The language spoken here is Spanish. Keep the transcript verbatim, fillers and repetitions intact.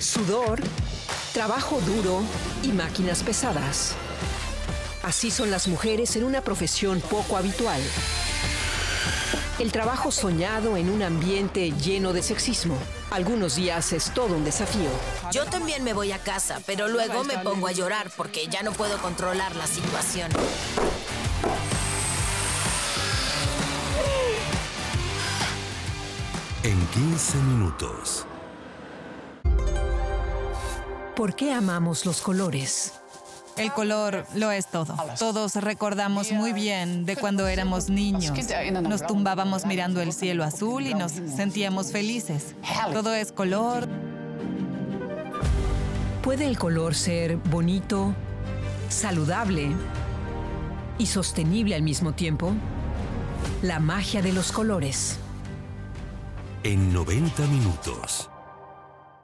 sudor, trabajo duro y máquinas pesadas. Así son las mujeres en una profesión poco habitual. El trabajo soñado en un ambiente lleno de sexismo. Algunos días es todo un desafío. Yo también me voy a casa, pero luego me pongo a llorar porque ya no puedo controlar la situación. En quince minutos. ¿Por qué amamos los colores? El color lo es todo. Todos recordamos muy bien de cuando éramos niños. Nos tumbábamos mirando el cielo azul y nos sentíamos felices. Todo es color. ¿Puede el color ser bonito, saludable y sostenible al mismo tiempo? La magia de los colores. En noventa minutos.